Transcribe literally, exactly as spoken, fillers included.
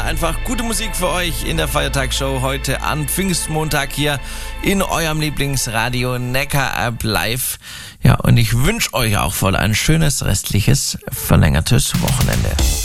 einfach gute Musik für euch in der Feiertagsshow heute an Pfingstmontag hier in eurem Lieblingsradio Neckar-Alb live. Ja, und ich wünsche euch auch voll ein schönes restliches verlängertes Wochenende.